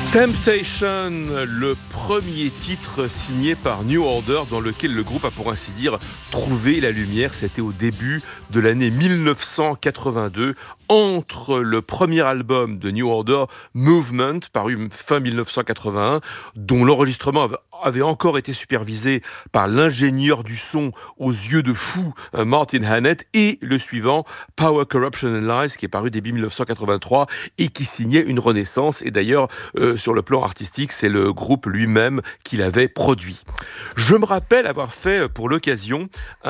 Temptation, le premier titre signé par New Order dans lequel le groupe a pour ainsi dire trouvé la lumière. C'était au début de l'année 1982, entre le premier album de New Order, Movement, paru fin 1981, dont l'enregistrement avait encore été supervisé par l'ingénieur du son aux yeux de fou, Martin Hannett, et le suivant, Power, Corruption and Lies, qui est paru début 1983 et qui signait une renaissance. Et d'ailleurs, sur le plan artistique, c'est le groupe lui-même qui l'avait produit. Je me rappelle avoir fait pour l'occasion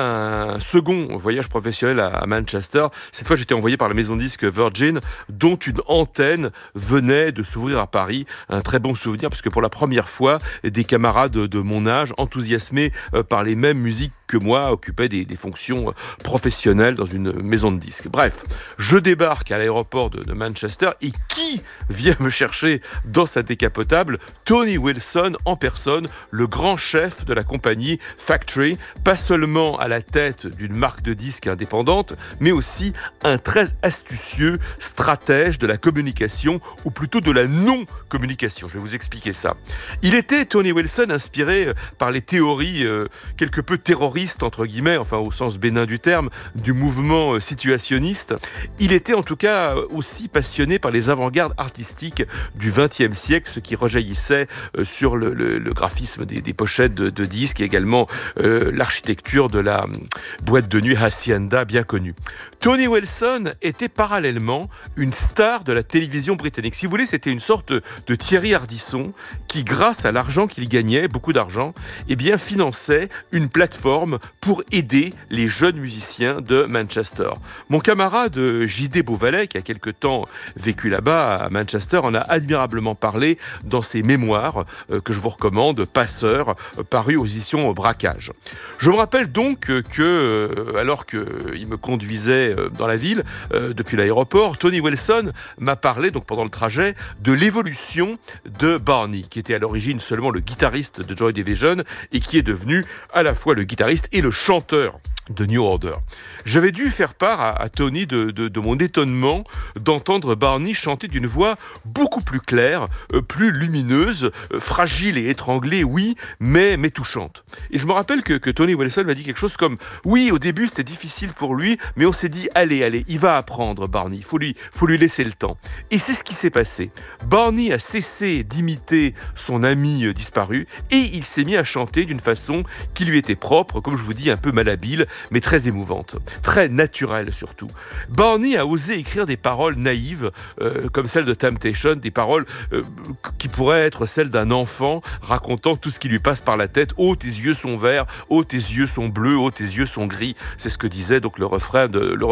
un second voyage professionnel à Manchester. Cette fois, j'étais envoyé par la maison de disques Virgin, dont une antenne venait de s'ouvrir à Paris. Un très bon souvenir, parce que pour la première fois, des camarades de mon âge, enthousiasmés par les mêmes musiques que moi, occupaient des fonctions professionnelles dans une maison de disques. Bref, je débarque à l'aéroport de Manchester, et qui vient me chercher dans sa décapotable? Tony Wilson en personne, le grand chef de la compagnie Factory, pas seulement à la tête d'une marque de disques indépendante, mais aussi un très astucieux stratège de la communication, ou plutôt de la non-communication. Je vais vous expliquer ça. Il était, Tony Wilson, inspiré par les théories quelque peu terroristes, entre guillemets, enfin au sens bénin du terme, du mouvement situationniste. Il était en tout cas aussi passionné par les avant-gardes artistiques du XXe siècle, ce qui rejaillissait sur le graphisme des pochettes de disques, et également l'architecture de la boîte de nuit Hacienda bien connue. Tony Wilson était parallèlement une star de la télévision britannique. Si vous voulez, c'était une sorte de Thierry Ardisson qui, grâce à l'argent qu'il gagnait, beaucoup d'argent, eh bien, finançait une plateforme pour aider les jeunes musiciens de Manchester. Mon camarade J.D. Beauvalet, qui a quelque temps vécu là-bas à Manchester, en a admirablement parlé dans ses mémoires que je vous recommande, Passeur, paru aux éditions Braquage. Je me rappelle donc que, alors qu'il me conduisait dans la ville, depuis l'aéroport, Tony Wilson m'a parlé, donc pendant le trajet, de l'évolution de Barney, qui était à l'origine seulement le guitariste de Joy Division et qui est devenu à la fois le guitariste et le chanteur de New Order. J'avais dû faire part à Tony de mon étonnement d'entendre Barney chanter d'une voix beaucoup plus claire, plus lumineuse, fragile et étranglée, oui, mais touchante. Et je me rappelle que Tony Wilson m'a dit quelque chose comme « Oui, au début, c'était difficile pour lui, mais on s'est dit « Allez, il va apprendre, Barney, il faut lui laisser le temps. » Et c'est ce qui s'est passé. Barney a cessé d'imiter son ami disparu, et il s'est mis à chanter d'une façon qui lui était propre, comme je vous dis, un peu malhabile, mais très émouvante, très naturelle surtout. Barney a osé écrire des paroles naïves, comme celle de Temptation, des paroles qui pourraient être celles d'un enfant racontant tout ce qui lui passe par la tête. « Oh, tes yeux sont verts, oh, tes yeux sont bleus, oh, tes yeux sont gris ». C'est ce que disait donc le refrain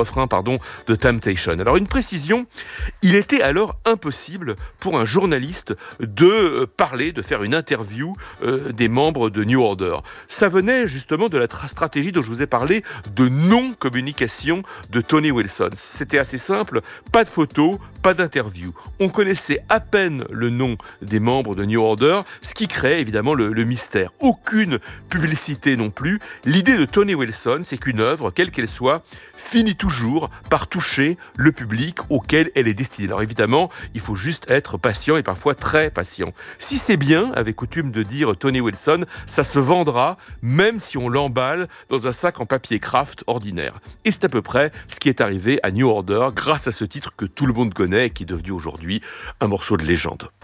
de Temptation. Alors une précision, il était alors impossible pour un journaliste de parler, de faire une interview des membres de New Order. Ça venait justement de la stratégie dont je vous ai parlé, de non-communication de Tony Wilson. C'était assez simple, pas de photos, pas d'interview. On connaissait à peine le nom des membres de New Order, ce qui créait évidemment le mystère. Aucune publicité non plus. L'idée de Tony Wilson, c'est qu'une œuvre, quelle qu'elle soit, finit toujours par toucher le public auquel elle est destinée. Alors évidemment, il faut juste être patient, et parfois très patient. Si c'est bien, avait coutume de dire Tony Wilson, ça se vendra, même si on l'emballe dans un sac en papier craft ordinaire. Et c'est à peu près ce qui est arrivé à New Order grâce à ce titre que tout le monde connaît et qui est devenu aujourd'hui un morceau de légende.